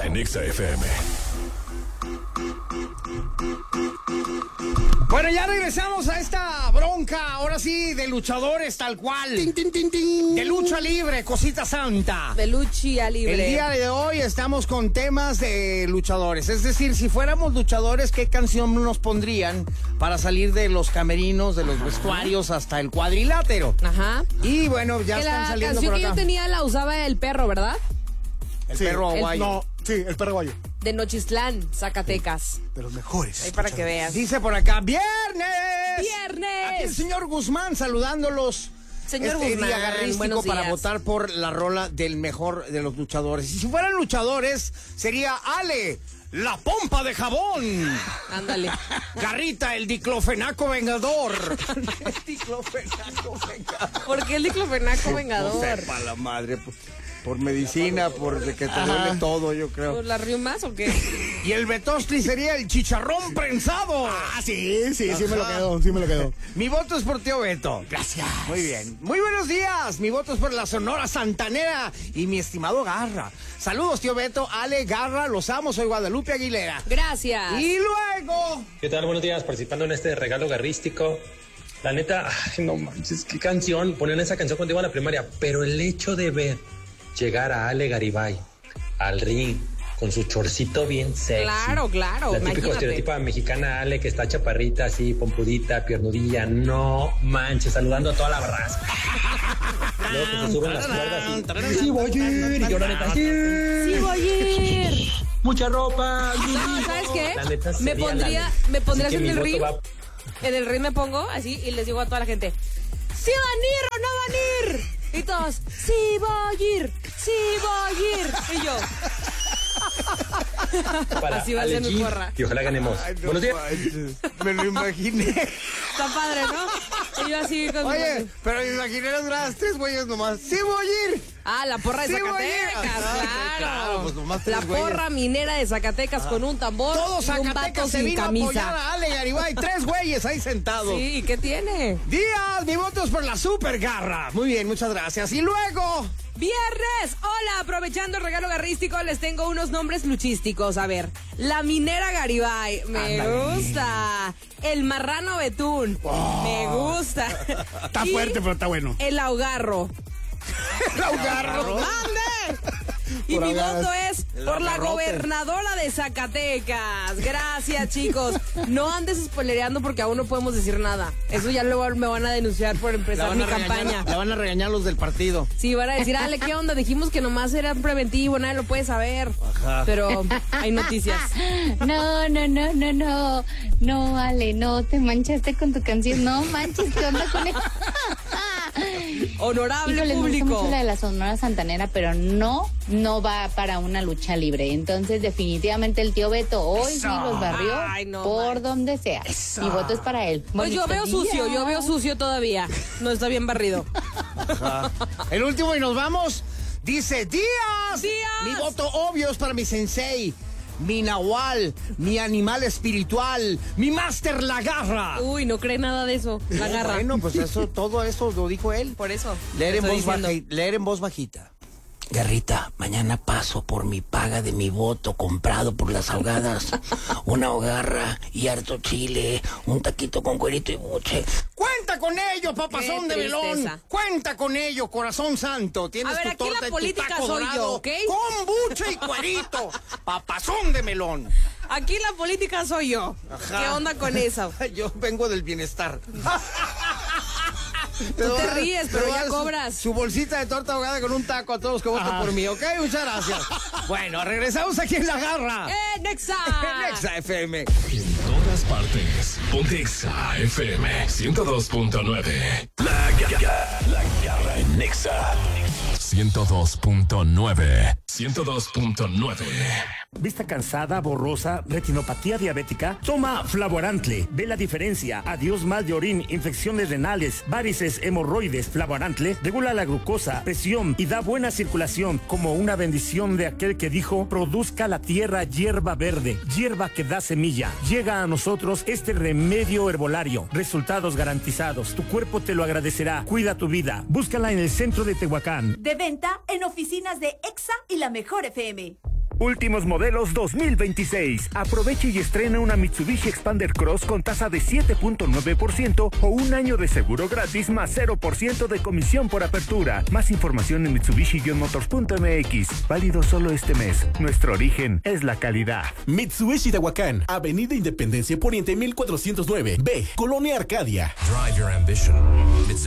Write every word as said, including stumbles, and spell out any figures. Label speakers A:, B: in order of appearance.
A: en Exa F M.
B: Bueno, ya regresamos a esta bronca, ahora sí, de luchadores tal cual.
C: Tin, tin, tin, tin.
B: De lucha libre, cosita santa.
D: De lucha libre.
B: El día de hoy estamos con temas de luchadores. Es decir, si fuéramos luchadores, ¿qué canción nos pondrían para salir de los camerinos, de los Ajá. vestuarios hasta el cuadrilátero?
D: Ajá.
B: Y bueno, ya
D: que
B: están
D: la
B: saliendo
D: canción
B: por acá.
D: que yo tenía la usaba el perro, ¿verdad?
B: El
C: Sí,
B: perro
C: el-
B: aguayo.
C: No, sí, el perro aguayo.
D: De Nochistlán, Zacatecas.
C: De los mejores.
D: Ahí para que veas.
B: Dice por acá, ¡viernes!
D: ¡Viernes!
B: Aquí el señor Guzmán saludándolos.
D: Señor
B: este
D: Guzmán,
B: día garrístico
D: buenos
B: para
D: días.
B: votar por la rola del mejor de los luchadores. Y si fueran luchadores, sería Ale, la pompa de jabón.
D: Ándale.
B: Garrita, el diclofenaco vengador. El diclofenaco vengador.
D: ¿Por qué el diclofenaco vengador?
B: No sepa la madre, por, por medicina, por de que te duele todo, yo creo.
D: ¿Por la riumas o qué?
B: Y el Betostli sería el chicharrón prensado.
C: Ah, sí, sí, sí me lo quedo, sí me lo quedo.
B: Mi voto es por tío Beto.
C: Gracias.
B: Muy bien. Muy buenos días. Mi voto es por la Sonora Santanera y mi estimado Garra. Saludos, tío Beto, Ale, Garra, los amo, soy Guadalupe Aguilera.
D: Gracias.
B: Y luego...
E: ¿Qué tal? Buenos días, participando en este regalo garrístico. La neta, ay, no manches, qué canción. Ponían esa canción cuando iba a la primaria, pero el hecho de ver llegar a Ale Garibay al ring con su chorcito bien sexy.
D: Claro, claro,
E: La típica
D: imagínate.
E: estereotipa mexicana Ale que está chaparrita, así, pompudita, piernudilla. No manches, saludando a toda la raza. Luego que se suben las cuerdas y... Sí voy a ir, y yo la neta, sí.
D: Sí, voy a ir.
E: Mucha ropa.
D: No, ¿sabes qué?
E: La neta
D: Me
E: sería
D: pondría,
E: la-
D: me pondría
E: Así
D: en
E: que
D: el
E: mi
D: ring.
E: voto va-
D: En el ring me pongo así y les digo a toda la gente, ¿sí van a ir o no van a ir? Y todos, sí voy a ir, sí voy a ir. Y yo,
E: para
D: así va a ser mi
E: Ale G,
D: porra.
E: y ojalá ganemos.
B: Ay, no
E: Buenos días.
B: manches, me lo imaginé.
D: Está padre, ¿no? Y yo así con
B: Oye, pero me imaginé las gradas, tres güeyes nomás. ¡Sí voy a ir!
D: Ah, la porra de
B: Sí, voy a ir.
D: Zacatecas,
B: Ah,
D: claro.
B: claro, pues nomás
D: La
B: tres güeyes.
D: porra minera de Zacatecas con un tambor
B: Todo
D: y un vato
B: Zacatecas se
D: sin
B: vino a apoyar
D: camisa.
B: a Ale Garibay. Tres güeyes ahí sentados.
D: Sí, ¿y qué tiene?
B: Díaz, mi voto es por la super garra. Muy bien, muchas gracias. Y luego...
D: Viernes, hola, aprovechando el regalo garrístico, les tengo unos nombres luchísticos. A ver, la minera Garibay, me
B: Ándale.
D: gusta. El marrano Betún, me gusta.
C: Está
D: Y
C: fuerte, pero está bueno.
D: el ahogarro.
B: El ahogarro.
D: ¡Mande! Y
C: Por
D: mi
C: ahogadas.
D: voto es
B: El
D: por la
B: agarrote.
D: gobernadora de Zacatecas. Gracias, chicos. No andes spoilereando porque aún no podemos decir nada. Eso ya luego me van a denunciar por
B: La
D: empezar
B: van,
D: mi
B: a regañar,
D: campaña.
B: la van a regañar los del partido.
D: Sí, van a decir, Ale, ¿qué onda? Dijimos que nomás era un preventivo, nadie lo puede saber.
B: Ajá.
D: Pero hay noticias.
F: No, no, no, no, no. No, Ale, no te manchaste con tu canción. No manches, ¿qué onda con eso?
D: Honorable
F: Híjole, me gusta
D: público.
F: mucho la de la Sonora Santanera, pero no, no va para una lucha libre. Entonces, definitivamente el tío Beto hoy sí los barrió
D: Ay, no,
F: por
D: man.
F: donde sea. Mi voto es para él.
D: Pues yo
F: Bonito
D: veo
F: día.
D: sucio, yo veo sucio todavía. No está bien barrido.
B: Ajá. El último y nos vamos. Dice Díaz.
D: Díaz.
B: Mi voto obvio es para mi sensei. Mi nahual, mi animal espiritual, mi máster la garra.
D: Uy, no cree nada de eso. La garra.
B: Bueno, pues eso, todo eso lo dijo él.
D: Por eso.
B: Leer en,
D: estoy
B: voz baja,
D: diciendo.
B: leer en voz bajita. Garrita, mañana paso por mi paga de mi voto comprado por las ahogadas. Una hogarra y harto chile, un taquito con cuerito y buche. ¡Cuenta con ello, papazón
D: Qué
B: de melón!
D: tristeza.
B: ¡Cuenta con ello, corazón santo! Tienes
D: A ver,
B: tu
D: aquí
B: torta
D: la
B: y tu
D: política
B: taco
D: soy yo,
B: dorado
D: ¿ok?
B: con buche y cuerito. ¡Papazón de melón!
D: Aquí la política soy yo.
B: Ajá.
D: ¿Qué onda con eso?
B: Yo vengo del bienestar.
D: Tú te ríes, pero
B: Te
D: ya
B: voy a dar
D: cobras.
B: Su, su bolsita de torta ahogada con un taco a todos los que votan por mí, ¿ok? Muchas gracias. Bueno, regresamos aquí en La Garra.
D: ¡Eh, Nexa!
B: En Exa F M.
A: En todas partes. Ponte Exa F M ciento dos punto nueve. La Garra. La Garra en Exa. ciento dos punto nueve. ciento dos punto nueve.
G: ¿Vista cansada, borrosa, retinopatía diabética? Toma Flavorantle. Ve la diferencia. Adiós mal de orín, infecciones renales, varices, hemorroides. Flavorantle regula la glucosa, presión y da buena circulación, como una bendición de aquel que dijo: produzca la tierra hierba verde, hierba que da semilla. Llega a nosotros este remedio herbolario. Resultados garantizados. Tu cuerpo te lo agradecerá. Cuida tu vida. Búscala en el centro de Tehuacán.
H: De venta en oficinas de Exa y la Mejor F M.
G: Últimos modelos dos mil veintiséis. Aproveche y estrena una Mitsubishi Expander Cross con tasa de siete punto nueve por ciento o un año de seguro gratis más cero por ciento de comisión por apertura. Más información en mitsubishi motors punto m x. Válido solo este mes. Nuestro origen es la calidad.
H: Mitsubishi Tehuacán, Avenida Independencia Poniente mil cuatrocientos nueve B, Colonia Arcadia.
A: Drive your ambition. Mitsubishi.